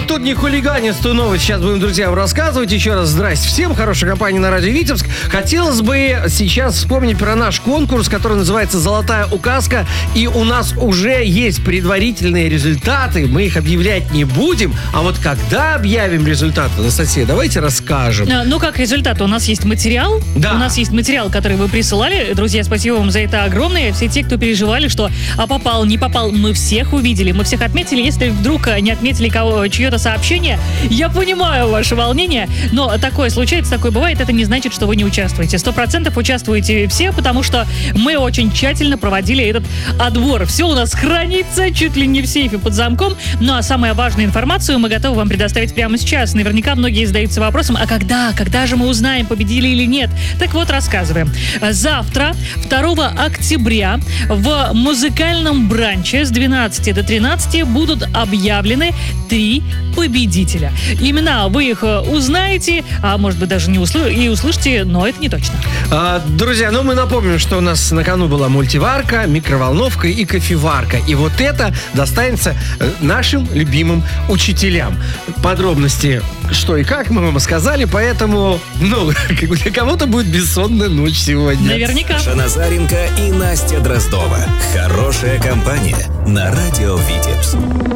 тут не хулиганистую новость сейчас будем, друзья, вам рассказывать. Еще раз здрасте всем, хорошая компания на радио Витебск. Хотелось бы сейчас вспомнить про наш конкурс, который называется «Золотая указка». И у нас уже есть предварительные результаты. Мы их объявлять не будем. А вот когда объявим результаты, Анастасия, давайте расскажем. Ну, как результат, у нас есть материал. Да. У нас есть материал, который вы присылали. Друзья, спасибо вам за это огромное. Все те, кто переживали, что попал, не попал, мы всех увидели, мы всех отметили. Если вдруг не отметили чье-то сообщение, я понимаю ваше волнение, но такое случается, такое бывает, это не значит, что вы не участвуете. 100% участвуете все, потому что мы очень тщательно проводили этот отбор. Все у нас хранится чуть ли не в сейфе под замком. Ну а самую важную информацию мы готовы вам предоставить прямо сейчас. Наверняка многие задаются вопросом, а когда же мы узнаем, победили или нет? Так вот, рассказываем. Завтра, 2 октября, в музыкальном бранче с 12 до 13 будут объявлены 3 победителя. Имена вы их узнаете, а может быть даже не услышите, но это не точно. Друзья, мы напомним, что у нас на кону была мультиварка, микроволновка и кофеварка. И вот это достанется нашим любимым учителям. Подробности, что и как, мы вам сказали, поэтому, для кого-то будет бессонная ночь сегодня. Наверняка. Саша Назаренко и Настя Дроздова. Хорошая компания на радио Витебск.